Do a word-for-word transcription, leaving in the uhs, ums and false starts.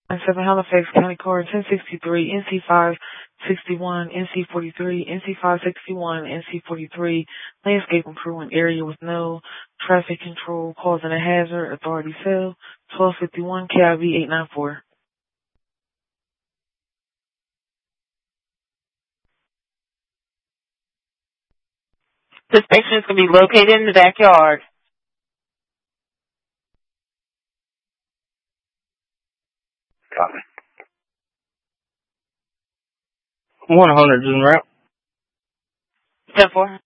nine seven Halifax County Code ten sixty-three, N C five sixty-one, N C forty-three, N C five sixty-one, N C forty-three, landscape improvement area with no traffic control causing a hazard, authority cell, twelve fifty-one K I V eight nine four. The station is going to be located in the backyard. Copy. one hundred is en route. ten four.